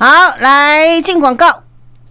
好，来进广告。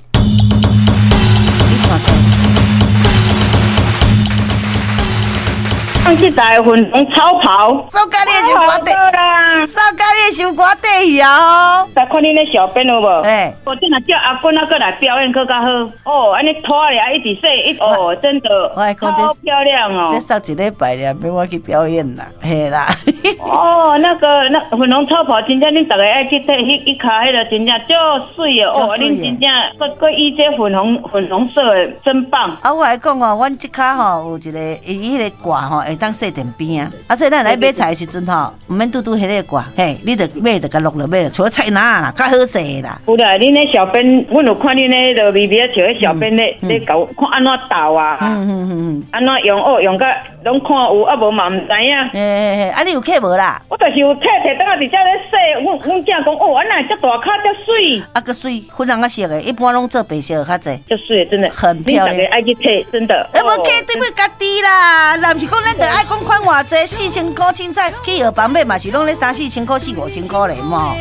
放去台粉红超跑， 扫咖喱的小歌啦， 扫咖喱的小歌底啊！ 再看你那小编有无？ 哎， 我真的叫阿坤那个来表演更加好哦，安尼拖咧，一直洗，哦，真的超漂亮哦。 这上一礼拜了，免我去表演啦，嘿啦。 哦，那粉红超跑，真正恁大家爱去睇，迄卡迄个真正就水哦，哦，恁真正个伊这粉红色的真棒。 啊，我来讲哦，阮即卡吼有一个伊迄个挂吼。会当设电边啊，所以咱来买菜的时阵吼，唔免拄迄个挂，嘿，你着买着甲落落买，除了菜篮啦，较好势啦。 有啦，恁那小编，阮有看恁那个微微像迄小编咧教看安怎倒啊，安怎用哦，用甲拢看有，啊无嘛唔知影。 嘿，啊你有客无啦？ 我就是有客摕倒伫遮咧洗，阮囝讲哦，安那遮大卡遮水， 啊个水粉红啊色的，一般拢做白色较济， 遮水真的很漂亮。 你爱去摕，真的。 无客对不家己啦，若毋是讲咱着爱讲款偌济，4000块凊彩去药房买嘛是拢咧3-4千块、4-5千块咧嘛。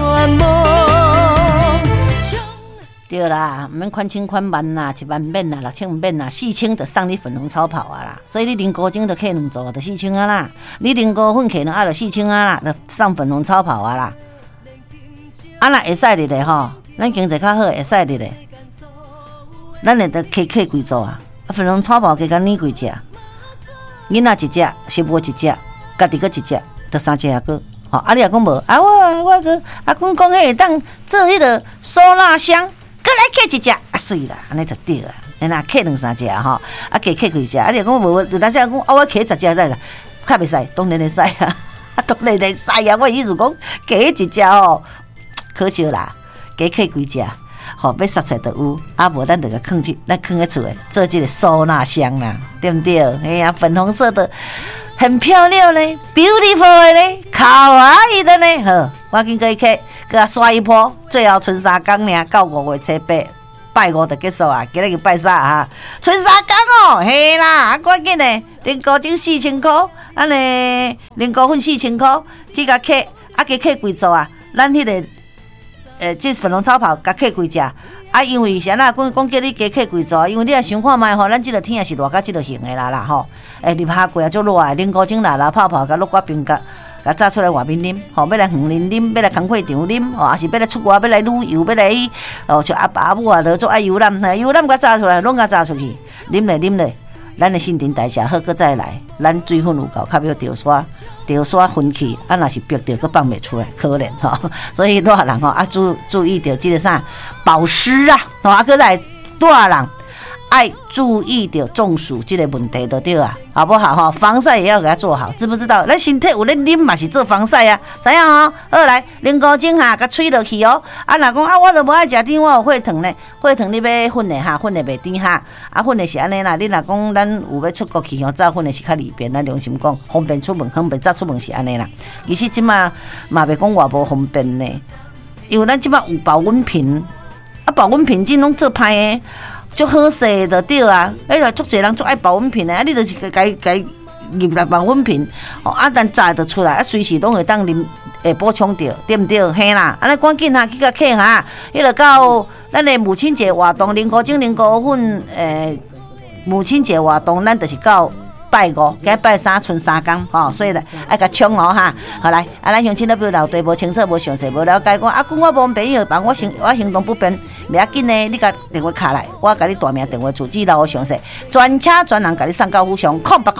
对啦，唔免款千款万啦，1万免啦，6000免啦，4000就送你粉红超跑啊啦。所以你零高精就客2组就4000啊啦，你零高粉客能啊就4000啊啦，就送粉红超跑啊啦。啊那会使的咧吼，咱经济较好会使的咧，咱会得客几组啊？啊粉红超跑加甲你几只？囡仔一只，媳妇一只，家己搁一只，得3只啊个。吼，啊你若讲无啊，我个阿公讲迄会当做迄个收纳箱。搁来客一只啊，水啦，安尼就对啦。那客2-3只吼，啊加客几只，啊你讲无，就当时讲啊我客10只在啦，较袂使，当然会使啊，当然会使啊。我意思讲加一只吼，可惜啦，加客几只，吼要杀出来就有，啊无咱就甲放去，咱放喺厝诶，做这个收纳箱啦，对不对？哎呀，粉红色的，很漂亮嘞 ，beautiful 嘞，卡哇伊的呢，好，我紧过去客。佮刷一波，最后剩3天尔，到5月初8，拜5就结束啊！今日去拜3啊，剩3天哦，嘿啦，啊，关键呢，零高精4000块，安尼零高粉4000块，去甲客，啊，加客几组啊？咱迄个这粉红超跑甲客几只？啊，因为啥啦？讲叫你加客几组，因为你也想看卖吼，咱即个天也是热到即个型的啦吼，入夏季啊，足热的，零高精啦泡泡甲落瓜冰甲。甲炸出来外面啉，吼，要来园林啉，要来工会场啉，吼，还是要来出外，要来旅游，要来哦，像阿母啊，都做爱游览，游览甲炸出来，拢甲炸出去，啉咧，咱的新陈代谢好，搁再来，咱水分有够，较要潮刷分去，啊，若是逼着，搁放袂出来，可怜吼。所以大人吼啊，注意着即个啥保湿啊，吼，啊，搁来大人。爱注意到中暑这个问题就对啊，好不好哈？防晒也要给它做好，知不知道？咱身体有咧啉嘛是做防晒啊，知影哦？好来，零高精哈，甲吹落去哦。啊，若讲啊，我都无爱食甜，我有血糖呢，血糖你要粉的哈，粉的袂甜哈，啊，粉的是安尼啦。你若讲咱有要出国去哦，早粉的是较利便，咱良心讲，方便出门，方便早出门是安尼啦。其实即马嘛袂讲偌无方便呢，因为咱即马有保温瓶，啊，保温瓶真拢做歹的。足好势就对啊！哎，足侪人足爱保温瓶的，啊，你就是该入来保温瓶，哦，啊，咱炸就出来，啊，随时拢会当啉，会补充到，对不对？嘿啦，啊，咱赶紧哈去甲客哈，迄个到咱的母亲节活动，零高精零高粉，母亲节活动，咱就是到拜5，今拜3，剩3天吼，所以咧爱甲冲哦哈。好来，啊，咱乡亲那边老对无清楚、无详细、无了解，讲啊，我无朋友帮我行动不便，袂要紧呢，你甲电话卡来，我甲你大名电话住址留我详细，专车专人甲你送到府上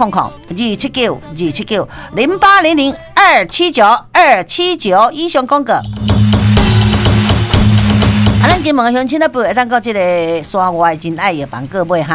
，0800-279-0800-279-279以上广告。啊，咱金门乡亲那边会当到这个山外真爱药房购买哈。